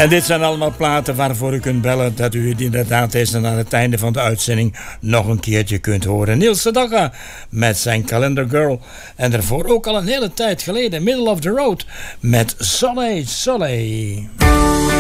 En dit zijn allemaal platen waarvoor u kunt bellen, dat u het inderdaad eens aan het einde van de uitzending nog een keertje kunt horen. Niels Sedaka met zijn Calendar Girl. En daarvoor ook al een hele tijd geleden Middle of the Road met Soleil Soleil.